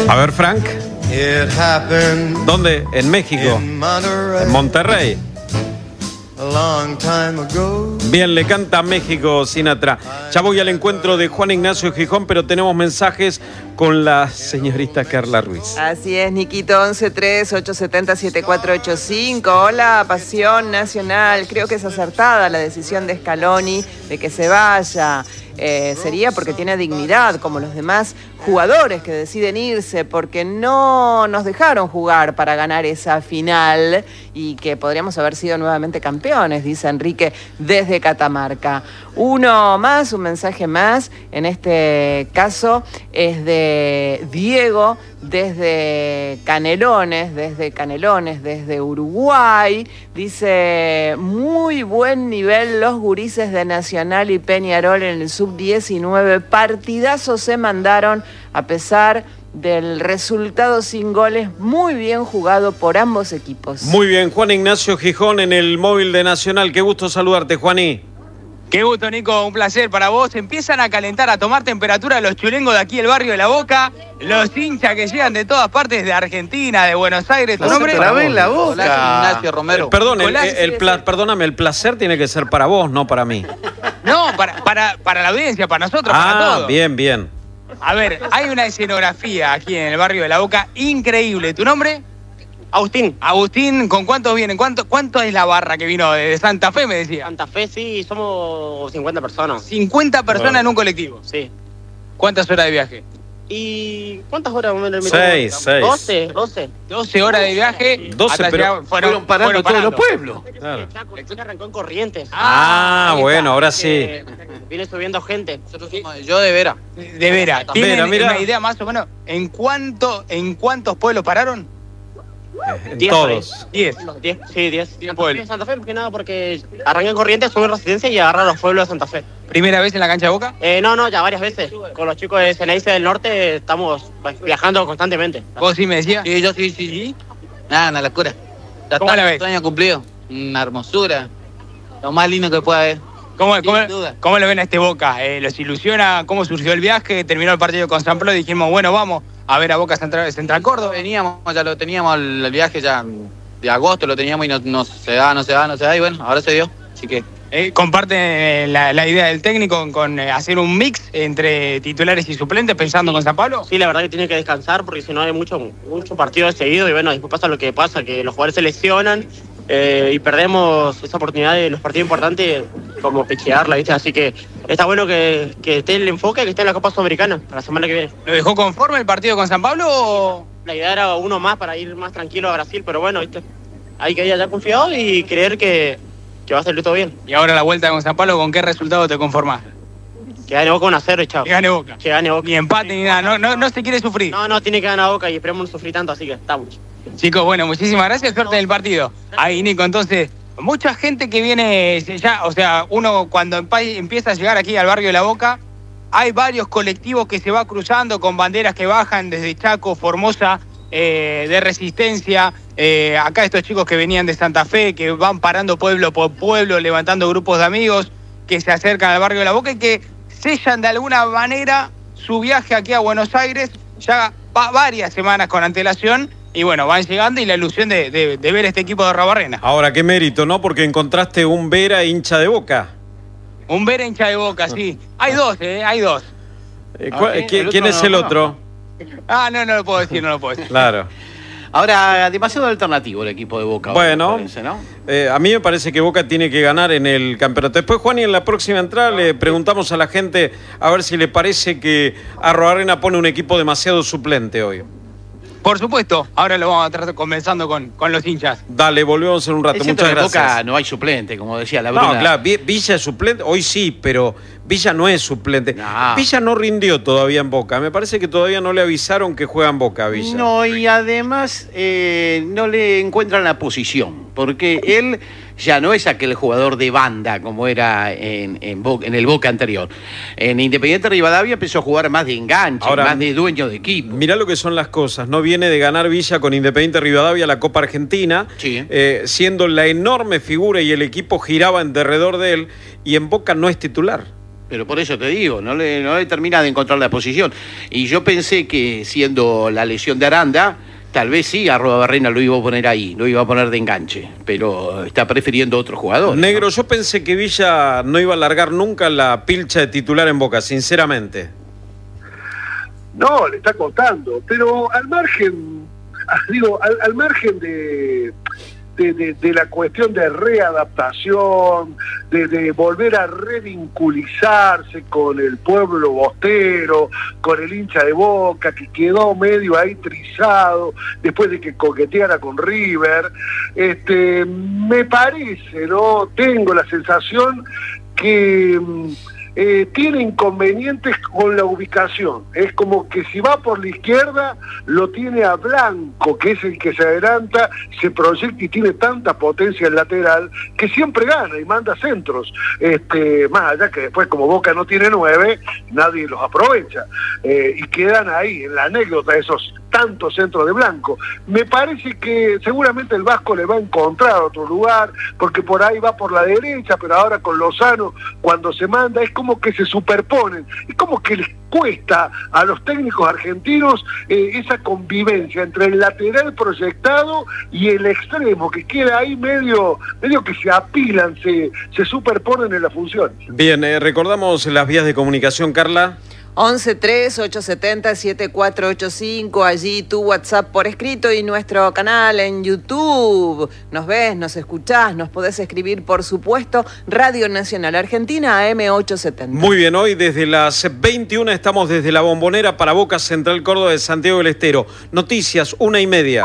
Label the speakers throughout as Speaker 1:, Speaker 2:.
Speaker 1: A ver, Frank. ¿Dónde? En México. En Monterrey. Bien, le canta México Sinatra. Ya voy al encuentro de Juan Ignacio Gijón, pero tenemos mensajes con la señorita Carla Ruiz.
Speaker 2: Así es, Niquito, 1138707485. Hola, Pasión Nacional. Creo que es acertada la decisión de Scaloni de que se vaya. Sería porque tiene dignidad, como los demás jugadores que deciden irse, porque no nos dejaron jugar para ganar esa final y que podríamos haber sido nuevamente campeones, dice Enrique desde Catamarca. Uno más, un mensaje más, en este caso es de Diego desde Canelones, desde Uruguay. Dice, muy buen nivel los gurises de Nacional y Peñarol en el sub-19. Partidazos se mandaron a pesar del resultado sin goles, muy bien jugado por ambos equipos.
Speaker 1: Muy bien, Juan Ignacio Gijón en el móvil de Nacional. Qué gusto saludarte, Juaní.
Speaker 3: Qué gusto, Nico, un placer para vos. Empiezan a calentar, a tomar temperatura los chulengos de aquí, el barrio de La Boca, los hinchas que llegan de todas partes de Argentina, de Buenos Aires. ¿Tu nombre?
Speaker 4: Otra vez La Boca.
Speaker 3: Hola, Ignacio Romero.
Speaker 1: Perdón, perdóname, el placer tiene que ser para vos, no para mí.
Speaker 3: No, para la audiencia, para nosotros, para todos.
Speaker 1: Bien.
Speaker 3: A ver, hay una escenografía aquí en el barrio de La Boca increíble. ¿Tu nombre?
Speaker 5: Agustín.
Speaker 3: Agustín, ¿con cuántos vienen? ¿Cuánto es la barra que vino de Santa Fe, me decía?
Speaker 5: Santa Fe, sí, somos 50 personas.
Speaker 3: 50 personas en un colectivo.
Speaker 5: Sí.
Speaker 3: ¿Cuántas horas de viaje?
Speaker 5: ¿Y cuántas horas?
Speaker 1: 6.
Speaker 5: 12
Speaker 3: horas de viaje.
Speaker 1: 12, pero
Speaker 4: fueron parando todos los pueblos.
Speaker 1: Claro.
Speaker 5: El Chaco arrancó en Corrientes.
Speaker 1: Bueno, ahora sí.
Speaker 5: Viene subiendo gente.
Speaker 3: Yo de Vera. De Vera. ¿Tienen
Speaker 1: Mira.
Speaker 3: una idea más o menos en cuántos pueblos pararon?
Speaker 1: Todos.
Speaker 3: 10.
Speaker 5: Sí, 10.
Speaker 3: pueblos.
Speaker 5: Santa Fe, más que nada, porque arranca en Corrientes, sube en Residencia y agarra los pueblos de Santa Fe.
Speaker 3: ¿Primera vez en la cancha de Boca?
Speaker 5: No, ya varias veces. Con los chicos de Ceneice del Norte estamos viajando constantemente.
Speaker 3: ¿Vos sí me decías?
Speaker 6: Sí, yo sí. Nada, una locura. Ya
Speaker 3: ¿Cómo
Speaker 6: está,
Speaker 3: la ves?
Speaker 6: 2 años cumplidos. Una hermosura. Lo más lindo que pueda haber.
Speaker 3: ¿Cómo lo ven a este Boca? ¿Los ilusiona? ¿Cómo surgió el viaje? Terminó el partido con San Pablo y dijimos, bueno, vamos a ver a Boca Central Córdoba.
Speaker 6: Ya lo teníamos el viaje ya de agosto, lo teníamos y no se da, y bueno, ahora se dio. Así que...
Speaker 3: ¿Comparten la idea del técnico con hacer un mix entre titulares y suplentes pensando con San Pablo?
Speaker 5: Sí, la verdad que tiene que descansar porque si no hay mucho partido seguido y bueno, después pasa lo que pasa, que los jugadores se lesionan y perdemos esa oportunidad de los partidos importantes como pechearla, ¿viste? Así que está bueno que esté el enfoque, que esté en la Copa Sudamericana para la semana que viene.
Speaker 3: ¿Lo dejó conforme el partido con San Pablo o...?
Speaker 5: La idea era uno más para ir más tranquilo a Brasil, pero bueno, ¿viste? Hay que ir allá confiado y creer que va a salir todo bien.
Speaker 3: Y ahora la vuelta con San Pablo, ¿con qué resultado te conformás?
Speaker 5: Que gane Boca 1-0 y chao.
Speaker 3: Que gane Boca.
Speaker 5: Que gane Boca.
Speaker 3: Ni empate ni nada, no se quiere sufrir.
Speaker 5: No, tiene que ganar Boca y esperemos no sufrir tanto, así que estamos.
Speaker 3: Chicos, bueno, muchísimas gracias, suerte en el partido. Ahí, Nico, entonces, mucha gente que viene ya, o sea, uno cuando empieza a llegar aquí al barrio de La Boca, hay varios colectivos que se va cruzando con banderas que bajan desde Chaco, Formosa, de Resistencia, acá estos chicos que venían de Santa Fe, que van parando pueblo por pueblo, levantando grupos de amigos que se acercan al barrio de La Boca y que sellan de alguna manera su viaje aquí a Buenos Aires ya varias semanas con antelación. Y bueno, van llegando y la ilusión de ver este equipo de Arrobarrena.
Speaker 1: Ahora, qué mérito, ¿no? Porque encontraste un Vera hincha de Boca.
Speaker 3: Un Vera hincha de Boca, sí. Hay dos, hay dos.
Speaker 1: ¿Quién es el otro?
Speaker 3: No lo puedo decir,
Speaker 1: Claro.
Speaker 4: Ahora, demasiado alternativo el equipo de Boca.
Speaker 1: Bueno,
Speaker 4: parece, ¿no?
Speaker 1: A mí me parece que Boca tiene que ganar en el campeonato. Después, Juan, y en la próxima entrada le preguntamos a la gente a ver si le parece que Arrobarrena pone un equipo demasiado suplente hoy.
Speaker 3: Por supuesto, ahora lo vamos a estar conversando con los hinchas.
Speaker 1: Dale, volvemos en un rato. Muchas gracias.
Speaker 4: En Boca no hay suplente, como decía la Bruna.
Speaker 1: No, claro, Villa es suplente, hoy sí, pero Villa no es suplente.
Speaker 4: No.
Speaker 1: Villa no rindió todavía en Boca. Me parece que todavía no le avisaron que juega en Boca a Villa.
Speaker 4: No, y además no le encuentran la posición, porque él ya no es aquel jugador de banda como era en el Boca anterior. En Independiente Rivadavia empezó a jugar más de enganche,
Speaker 1: ahora,
Speaker 4: más de dueño de equipo.
Speaker 1: Mirá lo que son las cosas. No viene de ganar Villa con Independiente Rivadavia la Copa Argentina,
Speaker 4: sí.
Speaker 1: Siendo la enorme figura y el equipo giraba en derredor de él, y en Boca no es titular.
Speaker 4: Pero por eso te digo, no le termina de encontrar la posición. Y yo pensé que siendo la lesión de Aranda, tal vez sí Arruabarrena lo iba a poner ahí, lo iba a poner de enganche, pero está prefiriendo otro jugador.
Speaker 1: Negro,
Speaker 4: ¿no?
Speaker 1: yo pensé que Villa no iba a largar nunca la pilcha de titular en Boca, sinceramente.
Speaker 7: No, le está costando, pero al margen, al margen de la cuestión de readaptación, de volver a revinculizarse con el pueblo bostero, con el hincha de Boca, que quedó medio ahí trizado después de que coqueteara con River, me parece, ¿no? Tengo la sensación que tiene inconvenientes con la ubicación. Es como que si va por la izquierda, lo tiene a Blanco, que es el que se adelanta, se proyecta y tiene tanta potencia en lateral, que siempre gana y manda centros. Más allá que después, como Boca no tiene 9, nadie los aprovecha. Y quedan ahí, en la anécdota, esos tantos centros de Blanco. Me parece que seguramente el Vasco le va a encontrar otro lugar, porque por ahí va por la derecha, pero ahora con Lozano, cuando se manda, es como que se superponen, es como que les cuesta a los técnicos argentinos esa convivencia entre el lateral proyectado y el extremo, que queda ahí medio que se apilan, se superponen en la función.
Speaker 1: Bien, recordamos las vías de comunicación, Carla.
Speaker 2: 11-3-870-7485, allí tu WhatsApp por escrito y nuestro canal en YouTube. Nos ves, nos escuchás, nos podés escribir, por supuesto, Radio Nacional Argentina, AM870.
Speaker 1: Muy bien, hoy desde las 21 estamos desde la Bombonera para Boca Central Córdoba de Santiago del Estero. Noticias, 1:30.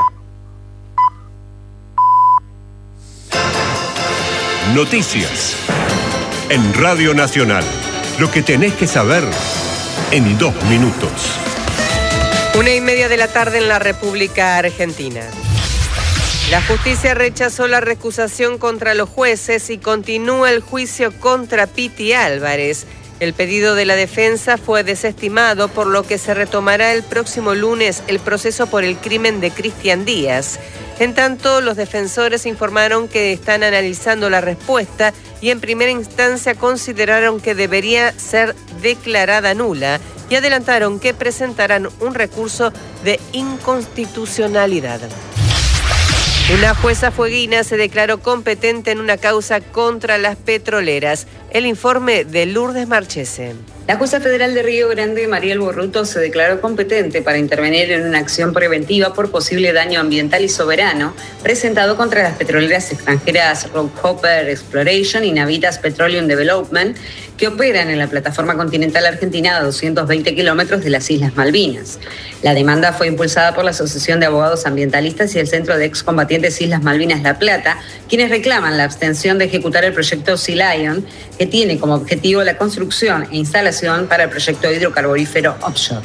Speaker 8: Noticias en Radio Nacional. Lo que tenés que saber en 2 minutos.
Speaker 9: 1:30 de la tarde en la República Argentina. La justicia rechazó la recusación contra los jueces y continúa el juicio contra Piti Álvarez. El pedido de la defensa fue desestimado, por lo que se retomará el próximo lunes el proceso por el crimen de Cristian Díaz. En tanto, los defensores informaron que están analizando la respuesta y en primera instancia consideraron que debería ser declarada nula y adelantaron que presentarán un recurso de inconstitucionalidad. Una jueza fueguina se declaró competente en una causa contra las petroleras. El informe de Lourdes Marchese.
Speaker 10: La jueza federal de Río Grande, Mariel Borruto, se declaró competente para intervenir en una acción preventiva por posible daño ambiental y soberano presentado contra las petroleras extranjeras Rockhopper Exploration y Navitas Petroleum Development, que operan en la plataforma continental argentina a 220 kilómetros de las Islas Malvinas. La demanda fue impulsada por la Asociación de Abogados Ambientalistas y el Centro de Excombatientes Islas Malvinas La Plata, quienes reclaman la abstención de ejecutar el proyecto Sea Lion, que tiene como objetivo la construcción e instalación para el proyecto hidrocarburífero offshore.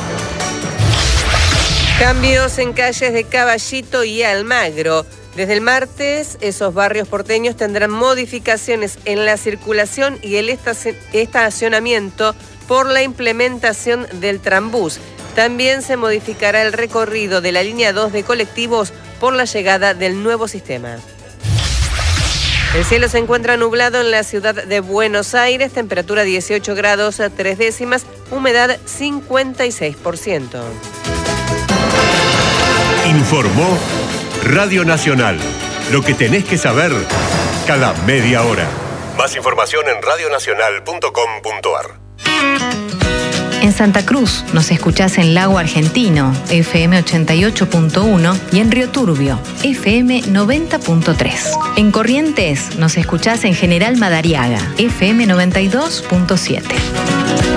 Speaker 9: Cambios en calles de Caballito y Almagro. Desde el martes, esos barrios porteños tendrán modificaciones en la circulación y el estacionamiento por la implementación del Trambús. También se modificará el recorrido de la línea 2 de colectivos por la llegada del nuevo sistema. El cielo se encuentra nublado en la ciudad de Buenos Aires, temperatura 18 grados 3 décimas, humedad 56%.
Speaker 8: Informó Radio Nacional. Lo que tenés que saber cada media hora. Más información en radionacional.com.ar.
Speaker 11: En Santa Cruz nos escuchás en Lago Argentino, FM 88.1 y en Río Turbio, FM 90.3. En Corrientes nos escuchás en General Madariaga, FM 92.7.